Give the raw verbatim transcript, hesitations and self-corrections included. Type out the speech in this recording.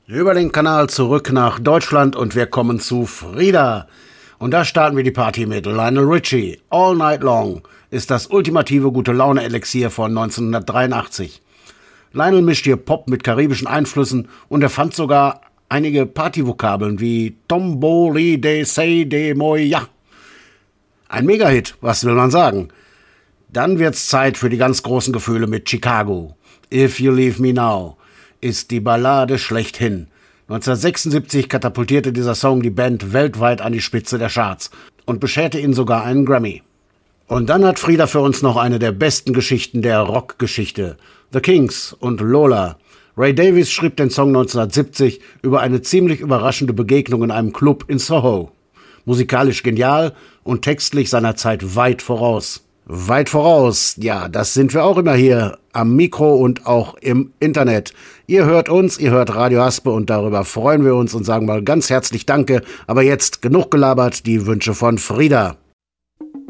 Über den Kanal zurück nach Deutschland und wir kommen zu Frida. Und da starten wir die Party mit Lionel Richie. All Night Long ist das ultimative Gute-Laune-Elixier von neunzehnhundertdreiundachtzig. Lionel mischt hier Pop mit karibischen Einflüssen und er fand sogar einige Partyvokabeln wie Tomboli de Say de Moya. Ein Megahit, was will man sagen? Dann wird's Zeit für die ganz großen Gefühle mit Chicago. If You Leave Me Now ist die Ballade schlechthin. neunzehnhundertsechsundsiebzig katapultierte dieser Song die Band weltweit an die Spitze der Charts und bescherte ihnen sogar einen Grammy. Und dann hat Frida für uns noch eine der besten Geschichten der Rockgeschichte. The Kings und Lola. Ray Davies schrieb den Song neunzehnhundertsiebzig über eine ziemlich überraschende Begegnung in einem Club in Soho. Musikalisch genial und textlich seiner Zeit weit voraus. Weit voraus, ja, das sind wir auch immer hier am Mikro und auch im Internet. Ihr hört uns, ihr hört Radio Haspe und darüber freuen wir uns und sagen mal ganz herzlich Danke. Aber jetzt genug gelabert, die Wünsche von Frida.